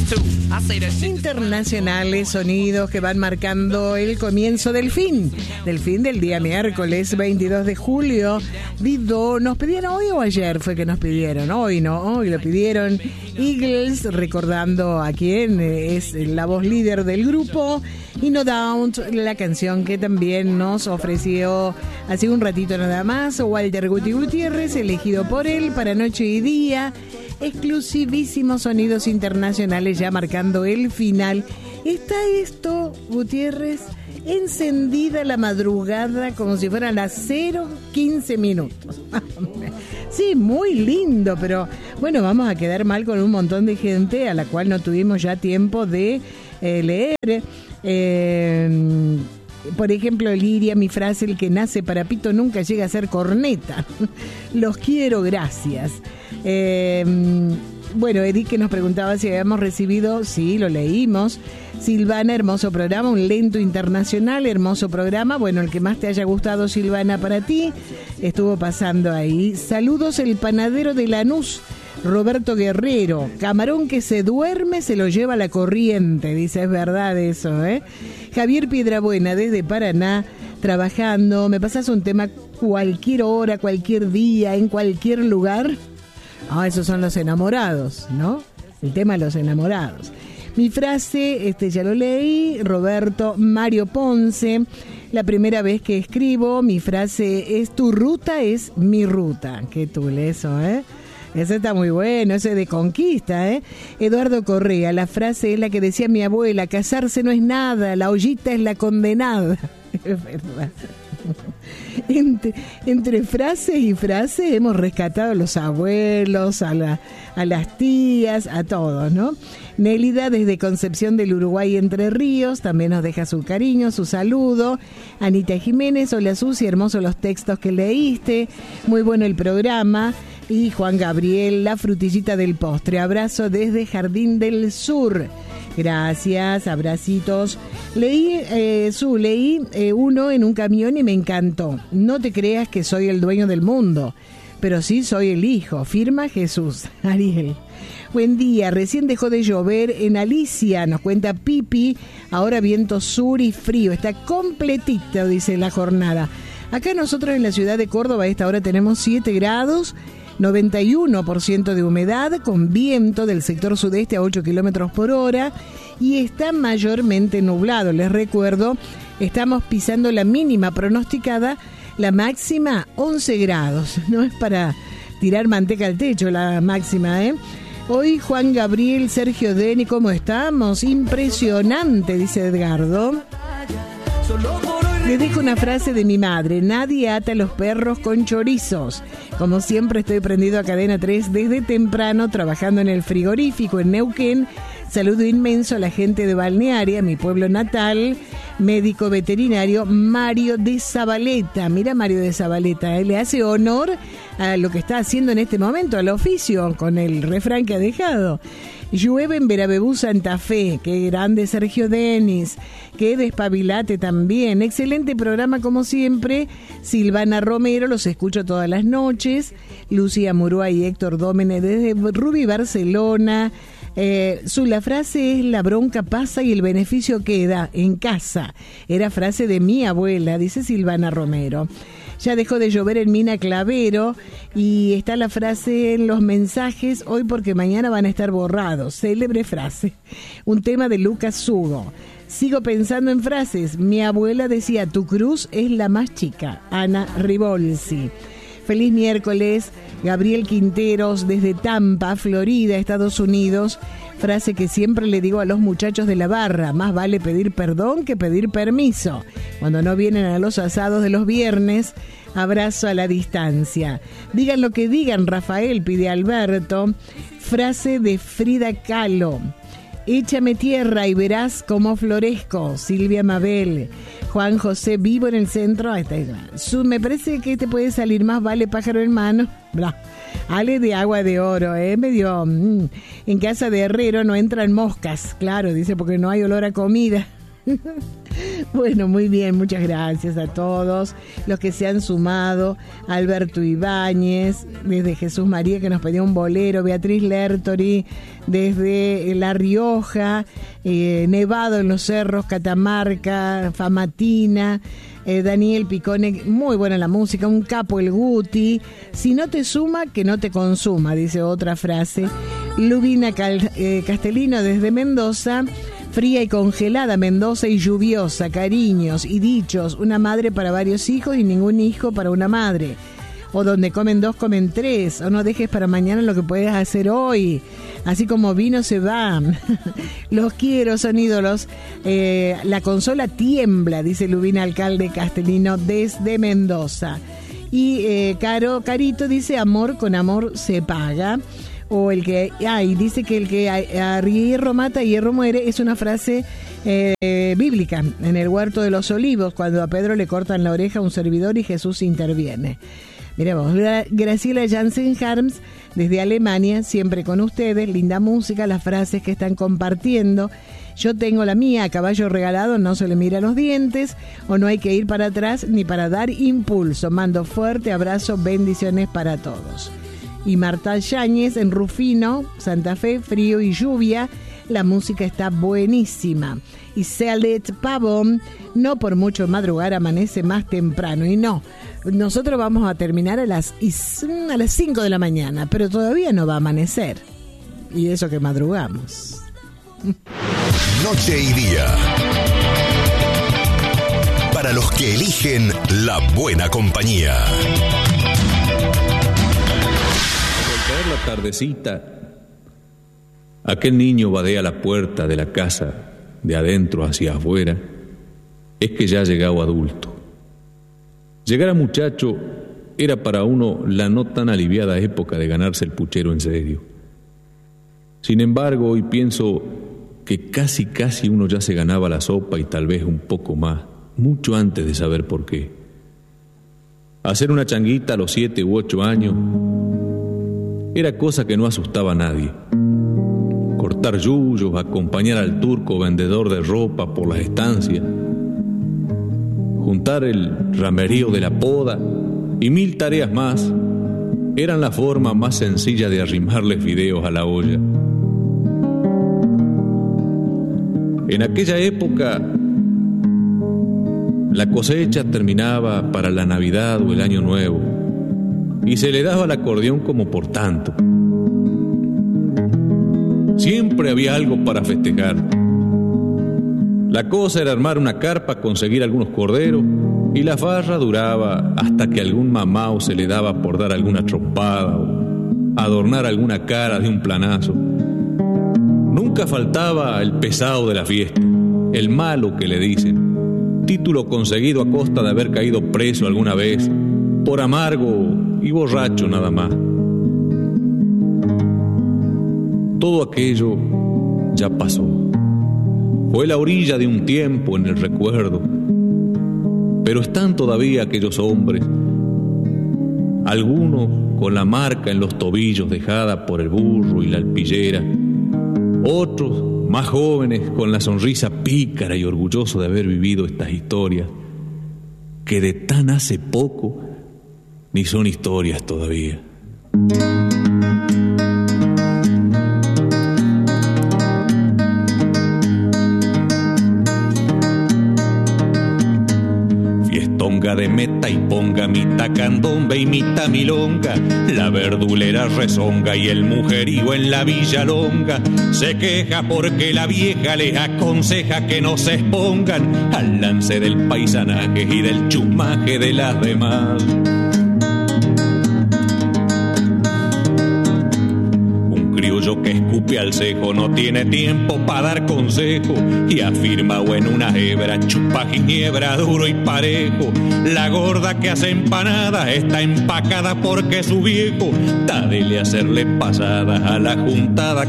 Internacionales, sonidos que van marcando el comienzo del fin del día miércoles 22 de julio. Dido, ¿nos pidieron hoy o ayer? Fue que nos pidieron, hoy no, hoy lo pidieron. Eagles, recordando a quién es la voz líder del grupo, y No Doubt, la canción que también nos ofreció hace un ratito nada más Walter Guti Gutiérrez, elegido por él para Noche y Día. Exclusivísimos sonidos internacionales ya marcando el final. Está esto, Gutiérrez, encendida la madrugada como si fueran las 0:15 minutos. Sí, muy lindo, pero bueno, vamos a quedar mal con un montón de gente a la cual no tuvimos ya tiempo de leer. Por ejemplo, Liria, mi frase: el que nace para pito nunca llega a ser corneta. Los quiero, gracias. Bueno, Eric, que nos preguntaba si habíamos recibido, sí, lo leímos. Silvana, hermoso programa, un lento internacional, hermoso programa. Bueno, el que más te haya gustado, Silvana, para ti, estuvo pasando ahí. Saludos, el panadero de Lanús, Roberto Guerrero. Camarón que se duerme se lo lleva la corriente, dice, es verdad eso, ¿eh? Javier Piedrabuena, desde Paraná, trabajando. ¿Me pasas un tema cualquier hora, cualquier día, en cualquier lugar? Ah, esos son los enamorados, ¿no? El tema de los enamorados. Mi frase, ya lo leí, Roberto Mario Ponce. La primera vez que escribo, mi frase es: tu ruta es mi ruta. Qué tule eso, ¿eh? Ese está muy bueno, ese de conquista, ¿eh? Eduardo Correa, la frase es la que decía mi abuela: casarse no es nada, la ollita es la condenada. Es verdad. Entre frases y frases hemos rescatado a los abuelos, a las tías, a todos, ¿no? Nélida, desde Concepción del Uruguay, Entre Ríos, también nos deja su cariño, su saludo. Anita Jiménez, hola Susi, hermosos los textos que leíste, muy bueno el programa. Y Juan Gabriel, la frutillita del postre, abrazo desde Jardín del Sur. Gracias, abracitos. Leí uno en un camión y me encantó. No te creas que soy el dueño del mundo, pero sí soy el hijo. Firma Jesús. Ariel. Buen día, recién dejó de llover en Alicia, nos cuenta Pipi. Ahora viento sur y frío. Está completito, dice la jornada. Acá nosotros en la ciudad de Córdoba a esta hora tenemos 7 grados. 91% de humedad, con viento del sector sudeste a 8 kilómetros por hora, y está mayormente nublado. Les recuerdo, estamos pisando la mínima pronosticada, la máxima 11 grados. No es para tirar manteca al techo la máxima, ¿eh? Hoy Juan Gabriel, Sergio Deni, ¿cómo estamos? Impresionante, dice Edgardo. Les dejo una frase de mi madre: nadie ata los perros con chorizos. Como siempre estoy prendido a Cadena 3 desde temprano, trabajando en el frigorífico en Neuquén. Saludo inmenso a la gente de Balnearia, mi pueblo natal. Médico veterinario Mario de Zabaleta. Mira, Mario de Zabaleta, le hace honor a lo que está haciendo en este momento, al oficio, con el refrán que ha dejado. Llueve en Verabebú, Santa Fe. Qué grande Sergio Denis. Qué despabilate también. Excelente programa como siempre. Silvana Romero, los escucho todas las noches. Lucía Murúa y Héctor Dómene desde Rubí, Barcelona. La frase es: la bronca pasa y el beneficio queda en casa. Era frase de mi abuela, dice Silvana Romero. Ya dejó de llover en Mina Clavero, y está la frase en los mensajes: hoy porque mañana van a estar borrados. Célebre frase. Un tema de Lucas Hugo. Sigo pensando en frases. Mi abuela decía: tu cruz es la más chica. Ana Ribolsi. Feliz miércoles. Gabriel Quinteros desde Tampa, Florida, Estados Unidos. Frase que siempre le digo a los muchachos de la barra: más vale pedir perdón que pedir permiso. Cuando no vienen a los asados de los viernes, abrazo a la distancia. Digan lo que digan, Rafael, pide Alberto. Frase de Frida Kahlo: échame tierra y verás cómo florezco. Silvia Mabel. Juan José, vivo en el centro. Ahí está. Me parece que te puede salir: más vale pájaro en mano. Bla. Ale de Agua de Oro, medio. En casa de Herrero no entran moscas. Claro, dice, porque no hay olor a comida. Bueno, muy bien, muchas gracias a todos los que se han sumado. Alberto Ibáñez, desde Jesús María, que nos pidió un bolero. Beatriz Lertori, desde La Rioja. Nevado en los Cerros, Catamarca, Famatina. Daniel Picone, muy buena la música. Un capo el Guti. Si no te suma, que no te consuma, dice otra frase. Lubina Castellino, desde Mendoza. Fría y congelada Mendoza y lluviosa, cariños y dichos, una madre para varios hijos y ningún hijo para una madre. O donde comen dos, comen tres. O no dejes para mañana lo que puedes hacer hoy. Así como vino se van. Los quiero, son ídolos. La consola tiembla, dice Lubina Alcalde Castellino desde Mendoza. Y Carito dice, amor con amor se paga. O el que, dice que el que a hierro mata, hierro muere, es una frase bíblica en el huerto de los olivos, cuando a Pedro le cortan la oreja a un servidor y Jesús interviene. Miremos, Graciela Jansen Harms, desde Alemania, siempre con ustedes, linda música, las frases que están compartiendo. Yo tengo la mía, a caballo regalado no se le mira los dientes, o no hay que ir para atrás ni para dar impulso. Mando fuerte abrazo, bendiciones para todos. Y Marta Yáñez en Rufino, Santa Fe, frío y lluvia, la música está buenísima. Y Celet Pavón, no por mucho madrugar amanece más temprano. Y no, nosotros vamos a terminar a las 5 de la mañana, pero todavía no va a amanecer. Y eso que madrugamos. Noche y día. Para los que eligen la buena compañía. La tardecita, aquel niño vadea la puerta de la casa de adentro hacia afuera, es que ya ha llegado adulto. Llegar a muchacho era para uno la no tan aliviada época de ganarse el puchero en serio. Sin embargo, hoy pienso que casi uno ya se ganaba la sopa y tal vez un poco más, mucho antes de saber por qué. Hacer una changuita a los 7 u 8 años era cosa que no asustaba a nadie. Cortar yuyos, acompañar al turco vendedor de ropa por las estancias, juntar el ramerío de la poda y 1000 tareas más eran la forma más sencilla de arrimarle fideos a la olla. En aquella época, la cosecha terminaba para la Navidad o el Año Nuevo y se le daba al acordeón como por tanto. Siempre había algo para festejar. La cosa era armar una carpa, conseguir algunos corderos, y la farra duraba hasta que algún mamao se le daba por dar alguna trompada o adornar alguna cara de un planazo. Nunca faltaba el pesado de la fiesta, el malo que le dicen, título conseguido a costa de haber caído preso alguna vez, por amargo y borracho nada más. Todo aquello ya pasó. Fue la orilla de un tiempo en el recuerdo, pero están todavía aquellos hombres, algunos con la marca en los tobillos dejada por el burro y la alpillera, otros más jóvenes con la sonrisa pícara y orgulloso de haber vivido estas historias, que de tan hace poco ni son historias todavía. De meta y ponga, mitad candombe y mitad milonga, la verdulera rezonga y el mujerío en la Villalonga se queja porque la vieja les aconseja que no se expongan al lance del paisanaje y del chumaje de las demás. Criollo que escupe al cejo no tiene tiempo para dar consejo y afirma o en una hebra chupa ginebra duro y parejo. La gorda que hace empanadas está empacada porque su viejo está dele hacerle pasadas a la juntada